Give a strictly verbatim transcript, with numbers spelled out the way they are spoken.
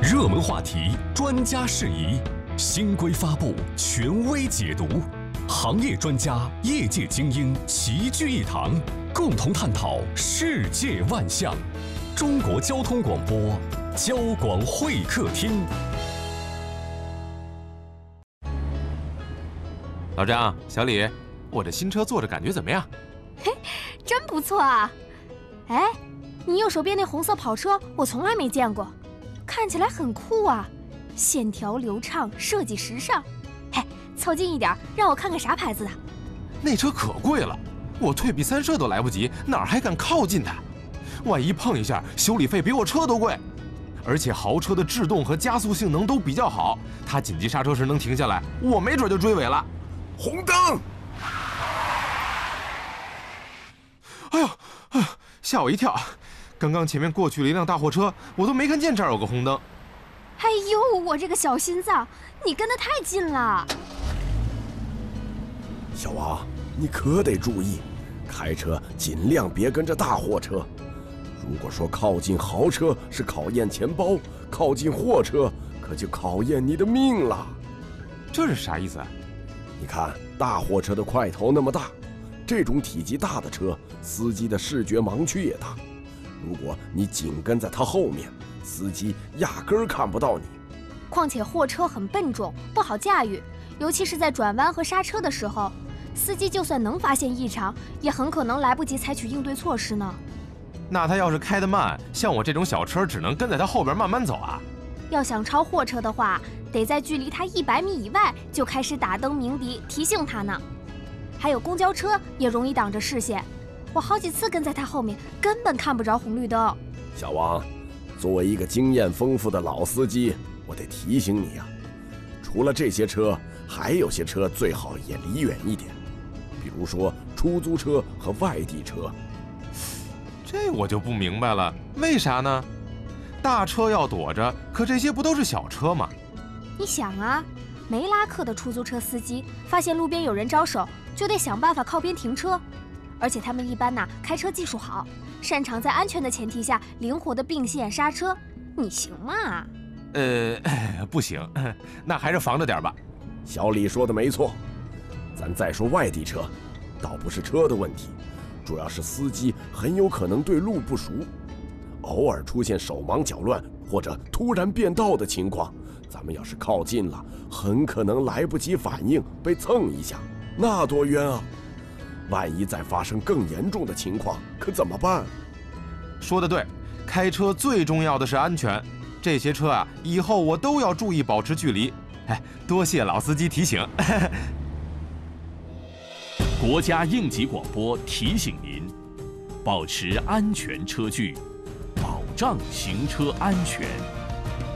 热门话题，专家释疑，新规发布，权威解读，行业专家、业界精英齐聚一堂，共同探讨世界万象。中国交通广播，交广会客厅。 老张、小李，我这新车坐着感觉怎么样？ 嘿，真不错啊！哎，你右手边那红色跑车，我从来没见过，看起来很酷啊，线条流畅，设计时尚。嘿，凑近一点，让我看看啥牌子的。 那车可贵了，我退避三舍都来不及，哪还敢靠近它？万一碰一下，修理费比我车都贵。而且豪车的制动和加速性能都比较好，它紧急刹车时能停下来，我没准就追尾了。 红灯！ 哎呦，哎呦，吓我一跳！刚刚前面过去了一辆大货车，我都没看见这儿有个红灯。 哎呦，我这个小心脏，你跟得太近了。 小王，你可得注意，开车尽量别跟着大货车。如果说靠近豪车是考验钱包，靠近货车可就考验你的命了。 这是啥意思？ 你看，大货车的块头那么大，这种体积大的车，司机的视觉盲区也大。如果你紧跟在他后面，司机压根儿看不到你。 况且货车很笨重，不好驾驭，尤其是在转弯和刹车的时候，司机就算能发现异常，也很可能来不及采取应对措施呢。 那他要是开得慢，像我这种小车只能跟在他后边慢慢走啊。 要想超货车的话，得在距离他一百米以外就开始打灯鸣笛提醒他呢。还有公交车也容易挡着视线，我好几次跟在他后面，根本看不着红绿灯。 小王，作为一个经验丰富的老司机，我得提醒你呀、啊，除了这些车，还有些车最好也离远一点，比如说出租车和外地车。 这我就不明白了，为啥呢？大车要躲着，可这些不都是小车吗？ 你想啊，没拉客的出租车司机发现路边有人招手，就得想办法靠边停车。而且他们一般呐、啊、开车技术好，擅长在安全的前提下灵活的并线刹车。你行吗？ 呃，不行，那还是防着点吧。 小李说的没错，咱再说外地车，倒不是车的问题，主要是司机很有可能对路不熟，偶尔出现手忙脚乱或者突然变道的情况，咱们要是靠近了，很可能来不及反应，被蹭一下，那多冤啊！万一再发生更严重的情况，可怎么办？ 说得对，开车最重要的是安全。这些车啊，以后我都要注意保持距离。哎，多谢老司机提醒。 国家应急广播提醒您：保持安全车距，保障行车安全。